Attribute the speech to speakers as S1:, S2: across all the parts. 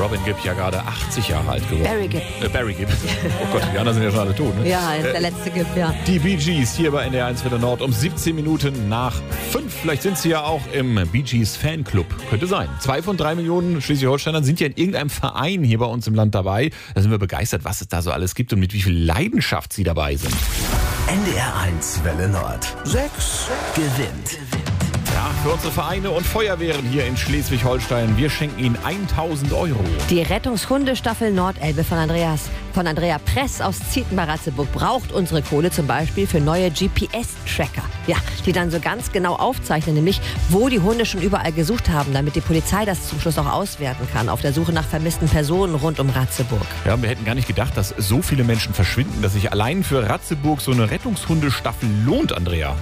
S1: Robin Gibb ja gerade 80 Jahre alt geworden.
S2: Barry Gibb.
S1: Oh Gott, die anderen sind ja schon alle tot, ne?
S2: Ja, ist der letzte Gibb, ja.
S1: Die Bee Gees hier bei NDR 1 Viertel Nord um 17 Minuten nach 5. Vielleicht sind sie ja auch im Bee Gees Fanclub. Könnte sein. 2 von 3 Millionen Schleswig-Holsteinern sind ja in irgendeinem Verein hier bei uns im Land dabei. Da sind wir begeistert, was es da so alles gibt und mit wie viel Leidenschaft sie dabei sind.
S3: NDR 1 Welle Nord. 6 gewinnt.
S1: Ja, für unsere Vereine und Feuerwehren hier in Schleswig-Holstein. Wir schenken ihnen 1.000 €.
S2: Die Rettungshundestaffel Nordelbe von Andrea Press aus Zieten bei Ratzeburg braucht unsere Kohle zum Beispiel für neue GPS-Tracker. Ja, die dann so ganz genau aufzeichnen, nämlich wo die Hunde schon überall gesucht haben, damit die Polizei das zum Schluss auch auswerten kann, auf der Suche nach vermissten Personen rund um Ratzeburg.
S1: Ja, wir hätten gar nicht gedacht, dass so viele Menschen verschwinden, dass sich allein für Ratzeburg so eine Rettungshundestaffel lohnt, Andrea.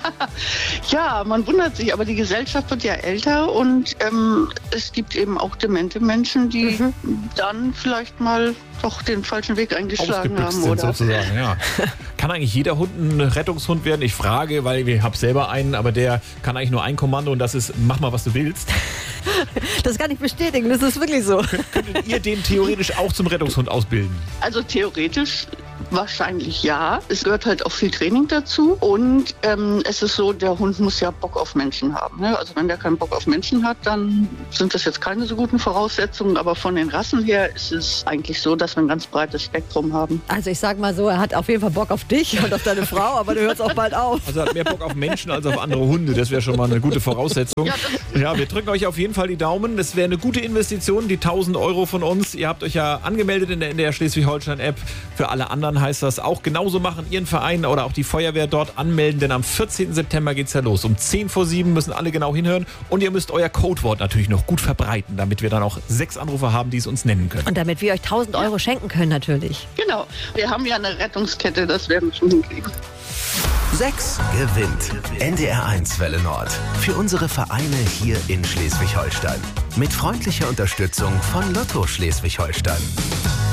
S4: Ja, man wundert sich, aber die Gesellschaft wird ja älter und es gibt eben auch demente Menschen, die dann vielleicht mal doch den falschen Weg eingeschlagen haben.
S1: Sind sozusagen, ja. Kann eigentlich jeder Hund ein Rettungshund werden? Ich frage, weil ich habe selber einen, aber der kann eigentlich nur ein Kommando und das ist, mach mal, was du willst.
S2: Das kann ich bestätigen, das ist wirklich so.
S1: Könntet ihr den theoretisch auch zum Rettungshund ausbilden?
S4: Also theoretisch wahrscheinlich ja. Es gehört halt auch viel Training dazu und es ist so, der Hund muss ja Bock auf Menschen haben. Ne? Also wenn der keinen Bock auf Menschen hat, dann sind das jetzt keine so guten Voraussetzungen, aber von den Rassen her ist es eigentlich so, dass wir ein ganz breites Spektrum haben.
S2: Also ich sag mal so, er hat auf jeden Fall Bock auf dich und auf deine Frau, aber du hörst auch bald auf.
S1: Also er hat mehr Bock auf Menschen als auf andere Hunde, das wäre schon mal eine gute Voraussetzung. Ja, wir drücken euch auf jeden Fall die Daumen. Das wäre eine gute Investition, die 1.000 € von uns. Ihr habt euch ja angemeldet in der NDR Schleswig-Holstein-App. Für alle anderen heißt das auch genauso machen, ihren Verein oder auch die Feuerwehr dort anmelden, denn am 14. September geht's ja los. Um 6:50 müssen alle genau hinhören und ihr müsst euer Codewort natürlich noch gut verbreiten, damit wir dann auch 6 Anrufer haben, die es uns nennen können.
S2: Und damit wir euch 1.000 € schenken können natürlich.
S4: Genau, wir haben ja eine Rettungskette, das werden wir schon hinkriegen.
S3: 6 gewinnt. NDR 1 Welle Nord. Für unsere Vereine hier in Schleswig-Holstein. Mit freundlicher Unterstützung von Lotto Schleswig-Holstein.